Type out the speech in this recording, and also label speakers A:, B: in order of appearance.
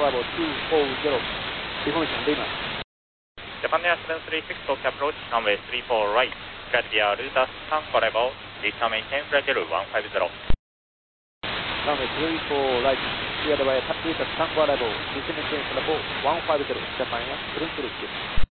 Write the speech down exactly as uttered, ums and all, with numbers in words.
A: arrival two four zero, information Lima.
B: Japan Air seven three six Tokyo approach, runway three four right, clear the Ruta San for arrival, please maintain flight level one five zero.
A: Runway three four right, clear the Ruta San for arrival, please maintain flight level one five zero, Japan Air seven three six.